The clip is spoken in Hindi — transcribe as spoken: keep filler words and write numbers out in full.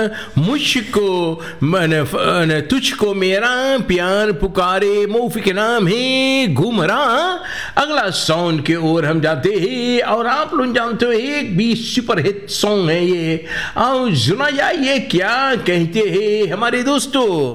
मुझको मन तुझको मेरा प्यार पुकारे, मौफी के नाम है घूमरा। अगला सॉन्ग की ओर हम जाते हैं और आप लोग जानते हो एक भी सुपर हिट सॉन्ग है ये। आओ सुना जाए ये क्या कहते हैं हमारे दोस्तों।